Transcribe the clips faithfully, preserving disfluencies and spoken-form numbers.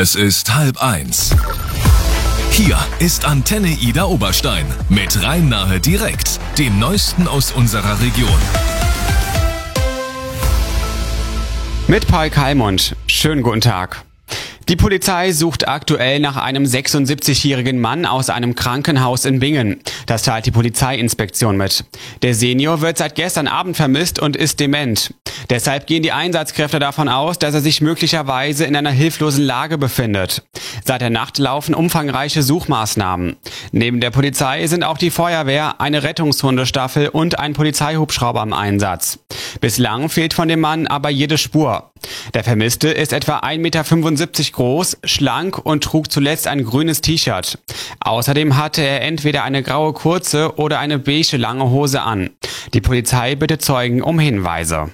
Es ist halb eins. Hier ist Antenne Ida Oberstein mit Rhein-Nahe direkt, dem Neuesten aus unserer Region. Mit Paul Kalmund. Schönen guten Tag. Die Polizei sucht aktuell nach einem sechsundsiebzigjährigen Mann aus einem Krankenhaus in Bingen. Das teilt die Polizeiinspektion mit. Der Senior wird seit gestern Abend vermisst und ist dement. Deshalb gehen die Einsatzkräfte davon aus, dass er sich möglicherweise in einer hilflosen Lage befindet. Seit der Nacht laufen umfangreiche Suchmaßnahmen. Neben der Polizei sind auch die Feuerwehr, eine Rettungshundestaffel und ein Polizeihubschrauber im Einsatz. Bislang fehlt von dem Mann aber jede Spur. Der Vermisste ist etwa ein Meter fünfundsiebzig groß, schlank und trug zuletzt ein grünes T-Shirt. Außerdem hatte er entweder eine graue kurze oder eine beige lange Hose an. Die Polizei bittet Zeugen um Hinweise.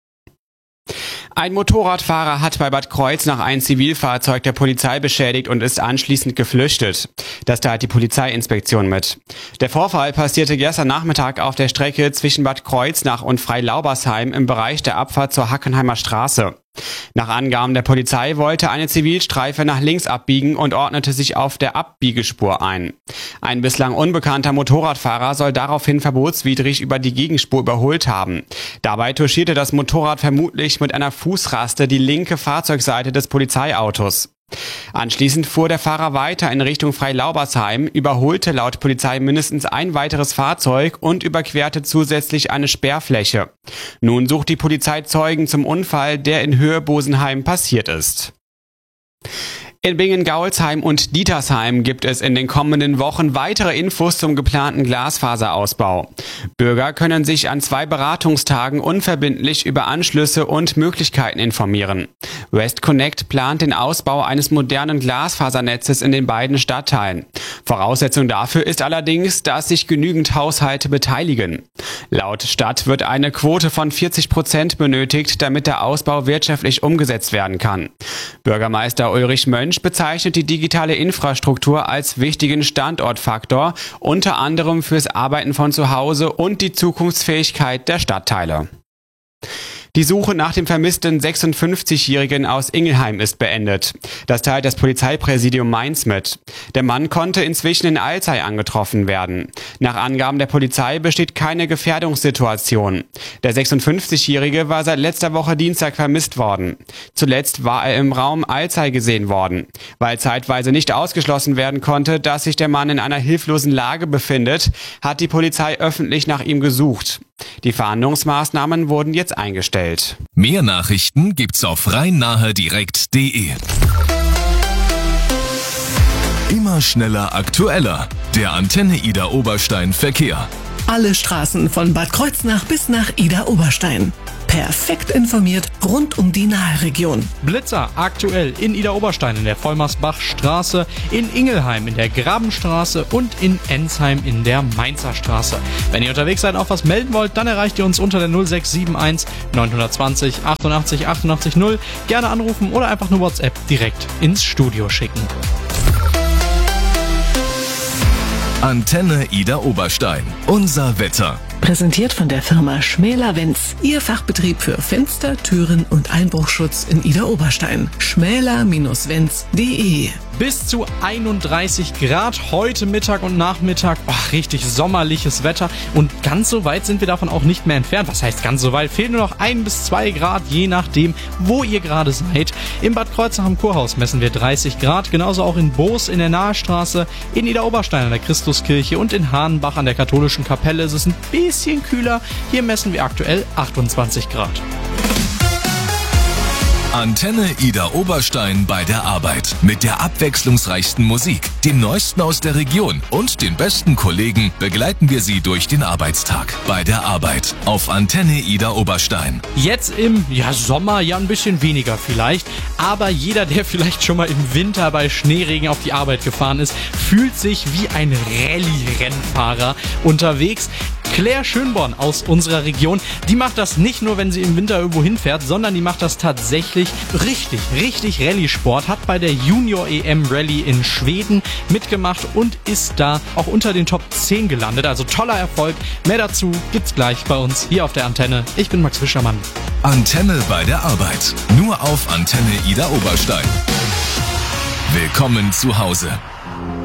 Ein Motorradfahrer hat bei Bad Kreuznach ein Zivilfahrzeug der Polizei beschädigt und ist anschließend geflüchtet. Das teilt die Polizeiinspektion mit. Der Vorfall passierte gestern Nachmittag auf der Strecke zwischen Bad Kreuznach und Freilaubersheim im Bereich der Abfahrt zur Hackenheimer Straße. Nach Angaben der Polizei wollte eine Zivilstreife nach links abbiegen und ordnete sich auf der Abbiegespur ein. Ein bislang unbekannter Motorradfahrer soll daraufhin verbotswidrig über die Gegenspur überholt haben. Dabei touchierte das Motorrad vermutlich mit einer Fußraste die linke Fahrzeugseite des Polizeiautos. Anschließend fuhr der Fahrer weiter in Richtung Freilaubersheim, überholte laut Polizei mindestens ein weiteres Fahrzeug und überquerte zusätzlich eine Sperrfläche. Nun sucht die Polizei Zeugen zum Unfall, der in Höhe Bosenheim passiert ist. In Bingen-Gaulsheim und Dietersheim gibt es in den kommenden Wochen weitere Infos zum geplanten Glasfaserausbau. Bürger können sich an zwei Beratungstagen unverbindlich über Anschlüsse und Möglichkeiten informieren. Westconnect plant den Ausbau eines modernen Glasfasernetzes in den beiden Stadtteilen. Voraussetzung dafür ist allerdings, dass sich genügend Haushalte beteiligen. Laut Stadt wird eine Quote von vierzig Prozent benötigt, damit der Ausbau wirtschaftlich umgesetzt werden kann. Bürgermeister Ulrich Mönch bezeichnet die digitale Infrastruktur als wichtigen Standortfaktor, unter anderem fürs Arbeiten von zu Hause und die Zukunftsfähigkeit der Stadtteile. Die Suche nach dem vermissten sechsundfünfzigjährigen aus Ingelheim ist beendet. Das teilt das Polizeipräsidium Mainz mit. Der Mann konnte inzwischen in Alzey angetroffen werden. Nach Angaben der Polizei besteht keine Gefährdungssituation. Der sechsundfünfzigjährige war seit letzter Woche Dienstag vermisst worden. Zuletzt war er im Raum Alzey gesehen worden. Weil zeitweise nicht ausgeschlossen werden konnte, dass sich der Mann in einer hilflosen Lage befindet, hat die Polizei öffentlich nach ihm gesucht. Die Fahndungsmaßnahmen wurden jetzt eingestellt. Mehr Nachrichten gibt's auf rhein-nahe direkt punkt de. Immer schneller, aktueller. Der Antenne Ida Oberstein Verkehr. Alle Straßen von Bad Kreuznach bis nach Ida Oberstein. Perfekt informiert rund um die Nahe-Region. Blitzer aktuell in Ida Oberstein in der Vollmersbachstraße, in Ingelheim in der Grabenstraße und in Ensheim in der Mainzer Straße. Wenn ihr unterwegs seid und auch was melden wollt, dann erreicht ihr uns unter der null sechs sieben eins neun zwei null achtundachtzig achtundachtzig null. Gerne anrufen oder einfach nur WhatsApp direkt ins Studio schicken. Antenne Ida Oberstein. Unser Wetter. Präsentiert von der Firma Schmäler-Wenz. Ihr Fachbetrieb für Fenster, Türen und Einbruchschutz in Ida Oberstein. schmäler Bindestrich wenz punkt de. Bis zu einunddreißig Grad heute Mittag und Nachmittag. Ach, richtig sommerliches Wetter. Und ganz so weit sind wir davon auch nicht mehr entfernt. Was heißt ganz so weit? Fehlen nur noch ein bis zwei Grad, je nachdem, wo ihr gerade seid. Im Bad Kreuznach am Kurhaus messen wir dreißig Grad. Genauso auch in Boos in der Nahestraße, in Ida Oberstein an der Christuskirche und in Hahnbach an der katholischen Kapelle ist es ein bisschen kühler. Hier messen wir aktuell achtundzwanzig Grad. Antenne Ida Oberstein bei der Arbeit. Mit der abwechslungsreichsten Musik, dem Neuesten aus der Region und den besten Kollegen begleiten wir Sie durch den Arbeitstag. Bei der Arbeit auf Antenne Ida Oberstein. Jetzt im ja, Sommer ja ein bisschen weniger vielleicht, aber jeder, der vielleicht schon mal im Winter bei Schneeregen auf die Arbeit gefahren ist, fühlt sich wie ein Rallye-Rennfahrer unterwegs. Claire Schönborn aus unserer Region, die macht das nicht nur, wenn sie im Winter irgendwo hinfährt, sondern die macht das tatsächlich richtig, richtig Rallye-Sport, hat bei der Junior-E M Rallye in Schweden mitgemacht und ist da auch unter den Top zehn gelandet. Also toller Erfolg. Mehr dazu gibt's gleich bei uns hier auf der Antenne. Ich bin Max Fischermann. Antenne bei der Arbeit. Nur auf Antenne Ida Oberstein. Willkommen zu Hause.